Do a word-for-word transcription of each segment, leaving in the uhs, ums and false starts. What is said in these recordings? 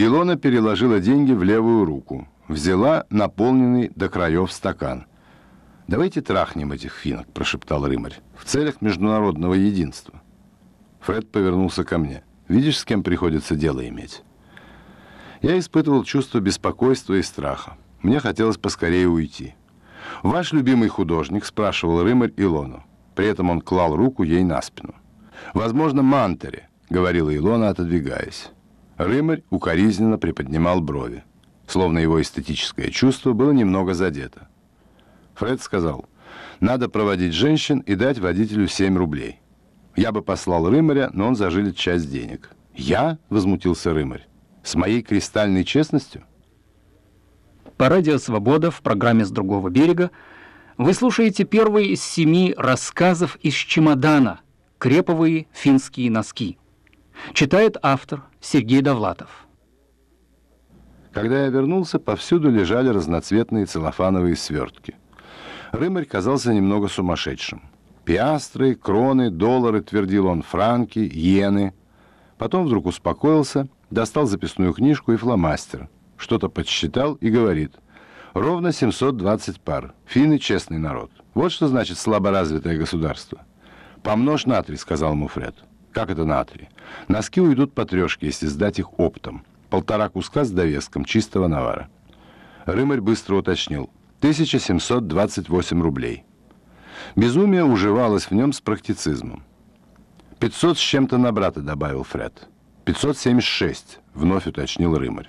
Илона переложила деньги в левую руку. Взяла наполненный до краев стакан. «Давайте трахнем этих финок», – прошептал Рымарь, – «в целях международного единства». Фред повернулся ко мне. «Видишь, с кем приходится дело иметь?» Я испытывал чувство беспокойства и страха. Мне хотелось поскорее уйти. «Ваш любимый художник?» – спрашивал Рымарь Илону. При этом он клал руку ей на спину. «Возможно, Мантери», – говорила Илона, отодвигаясь. Рымарь укоризненно приподнимал брови, словно его эстетическое чувство было немного задето. Фред сказал: «Надо проводить женщин и дать водителю семь рублей. Я бы послал Рымаря, но он зажилит часть денег». «Я?» – возмутился Рымарь. «С моей кристальной честностью?» По радио «Свобода» в программе «С другого берега» вы слушаете первый из семи рассказов из чемодана «Креповые финские носки». Читает автор Сергей Довлатов. Когда я вернулся, повсюду лежали разноцветные целлофановые свертки. Рымарь казался немного сумасшедшим. «Пиастры, кроны, доллары», — твердил он, — «франки, иены». Потом вдруг успокоился, достал записную книжку и фломастер, что-то подсчитал и говорит: «Ровно семьсот двадцать пар. Финны — честный народ. Вот что значит слаборазвитое государство». «Помножь на три», — сказал ему Фред. «Как это на три? Носки уйдут по трешке, если сдать их оптом. Полтора куска с довеском чистого навара». Рымарь быстро уточнил: тысяча семьсот двадцать восемь рублей. Безумие уживалось в нем с практицизмом. «Пятьсот с чем-то на брата», — добавил Фред. «Пятьсот семьдесят шесть», — вновь уточнил Рымарь.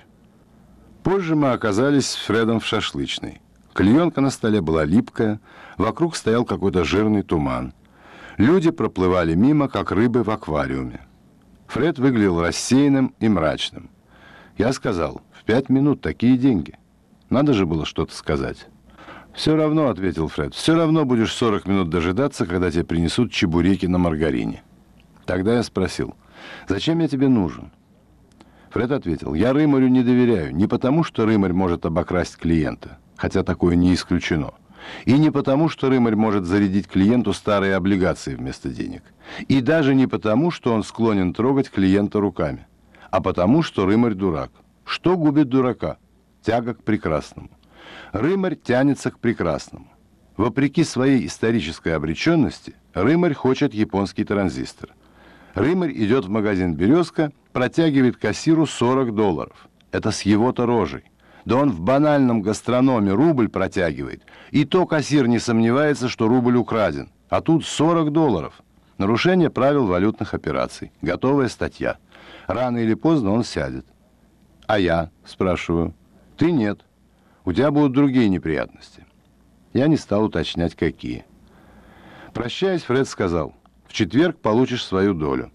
Позже мы оказались с Фредом в шашлычной. Клеенка на столе была липкая, вокруг стоял какой-то жирный туман. Люди проплывали мимо, как рыбы в аквариуме. Фред выглядел рассеянным и мрачным. Я сказал: «В пять минут такие деньги. Надо же было что-то сказать». «Все равно», — ответил Фред, — «все равно будешь сорок минут дожидаться, когда тебе принесут чебуреки на маргарине». Тогда я спросил: «Зачем я тебе нужен?» Фред ответил: «Я Рымарю не доверяю, не потому, что Рымарь может обокрасть клиента, хотя такое не исключено, и не потому, что Рымарь может зарядить клиенту старые облигации вместо денег, и даже не потому, что он склонен трогать клиента руками, а потому, что Рымарь дурак. Что губит дурака? Тяга к прекрасному. Рымарь тянется к прекрасному. Вопреки своей исторической обреченности, Рымарь хочет японский транзистор. Рымарь идет в магазин «Березка», протягивает кассиру сорок долларов. Это с его-то рожей. Да он в банальном гастрономе рубль протягивает, и то кассир не сомневается, что рубль украден. А тут сорок долларов. Нарушение правил валютных операций. Готовая статья. Рано или поздно он сядет. «А я?» – спрашиваю. «Ты нет. У тебя будут другие неприятности». Я не стал уточнять, какие. Прощаясь, Фред сказал: «В четверг получишь свою долю».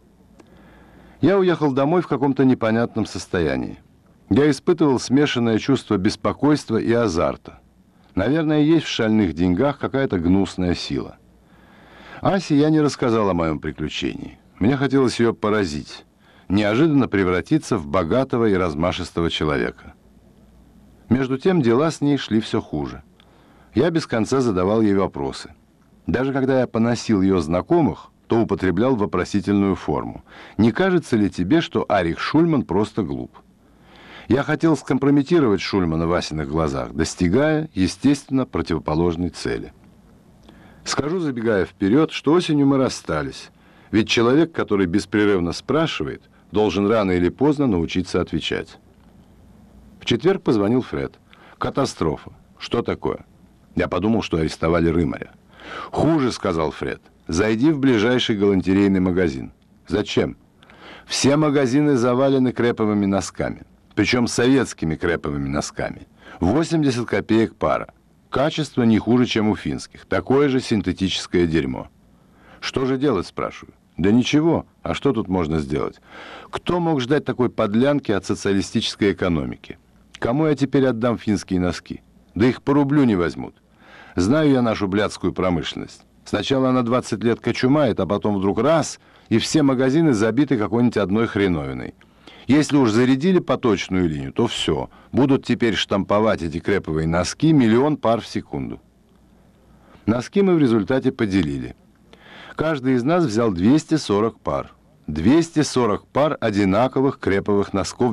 Я уехал домой в каком-то непонятном состоянии. Я испытывал смешанное чувство беспокойства и азарта. Наверное, есть в шальных деньгах какая-то гнусная сила. Асе я не рассказал о моем приключении. Мне хотелось ее поразить, неожиданно превратиться в богатого и размашистого человека. Между тем дела с ней шли все хуже. Я без конца задавал ей вопросы. Даже когда я поносил ее знакомых, то употреблял вопросительную форму. «Не кажется ли тебе, что Арих Шульман просто глуп?» Я хотел скомпрометировать Шульмана в Асиных глазах, достигая, естественно, противоположной цели. Скажу, забегая вперед, что осенью мы расстались. Ведь человек, который беспрерывно спрашивает, должен рано или поздно научиться отвечать. В четверг позвонил Фред. «Катастрофа. Что такое?» Я подумал, что арестовали Рымаря. «Хуже», — сказал Фред. «Зайди в ближайший галантерейный магазин». «Зачем?» «Все магазины завалены креповыми носками. Причем советскими креповыми носками. восемьдесят копеек пара. Качество не хуже, чем у финских. Такое же синтетическое дерьмо». «Что же делать?» — спрашиваю. «Да ничего. А что тут можно сделать? Кто мог ждать такой подлянки от социалистической экономики? Кому я теперь отдам финские носки? Да их по рублю не возьмут. Знаю я нашу блядскую промышленность. Сначала она двадцать лет кочумает, а потом вдруг раз, и все магазины забиты какой-нибудь одной хреновиной. Если уж зарядили поточную линию, то все. Будут теперь штамповать эти креповые носки миллион пар в секунду». Носки мы в результате поделили. Каждый из нас взял двести сорок пар. двести сорок пар одинаковых креповых носков